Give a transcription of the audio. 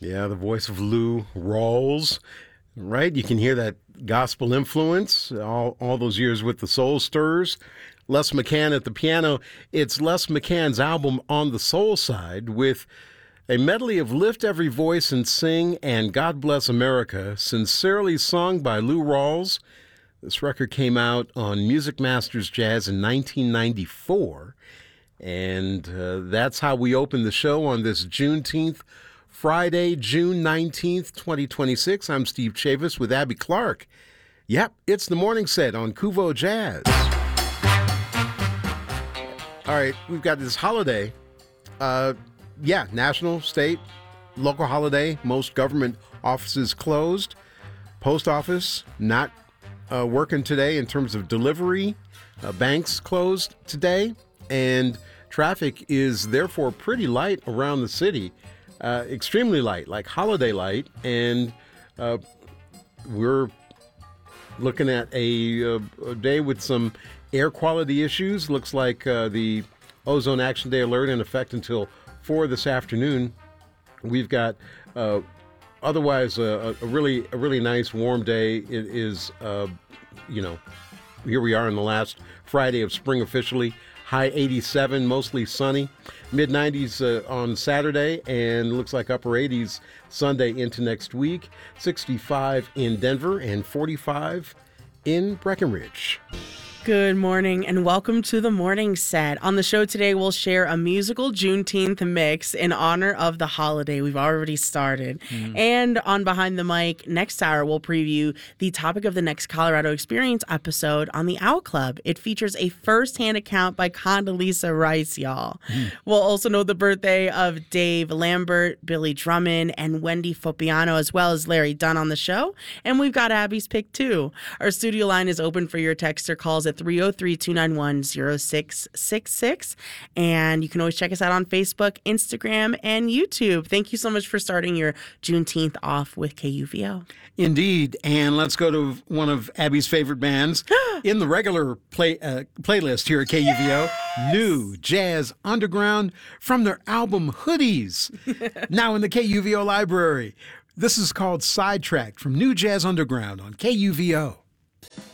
Yeah, the voice of Lou Rawls, right? You can hear that gospel influence, all those years with the Soul Stirrers. Les McCann at the piano. It's Les McCann's album On the Soul Side with a medley of Lift Every Voice and Sing and God Bless America, sincerely sung by Lou Rawls. This record came out on Music Masters Jazz in 1994, and that's how we open the show on this Juneteenth Friday, June 19th, 2026. I'm Steve Chavis with Abby Clark. Yep, it's the morning set on Kuvo Jazz. All right, we've got this holiday. National, state, local holiday. Most government offices closed. Post office not working today in terms of delivery. Banks closed today. And traffic is therefore pretty light around the city. Extremely light, like holiday light. And we're looking at a day with some air quality issues. Looks like the Ozone Action Day alert in effect until 4 this afternoon. We've got otherwise a really nice warm day. It is, here we are on the last Friday of spring officially. High 87, mostly sunny. Mid-90s on Saturday, and looks like upper 80s Sunday into next week. 65 in Denver and 45 in Breckenridge. Good morning and welcome to the morning set. On the show today, we'll share a musical Juneteenth mix in honor of the holiday. We've already started. And on Behind the Mic, next hour, we'll preview the Topic of the Next Colorado Experience episode on the Owl Club. It features a first-hand account by Condoleezza Rice, y'all. We'll also know the birthday of Dave Lambert, Billy Drummond, and Wendy Fopiano, as well as Larry Dunn on the show. And we've got Abby's pick, too. Our studio line is open for your text or calls at 303-291-0666. And you can always check us out on Facebook, Instagram, and YouTube. Thank you so much for starting your Juneteenth off with KUVO. Indeed. And let's go to one of Abby's favorite bands in the regular playlist here at KUVO. Yes! New Jazz Underground from their album Hoodies. Now in the KUVO library. This is called Sidetracked from New Jazz Underground on KUVO.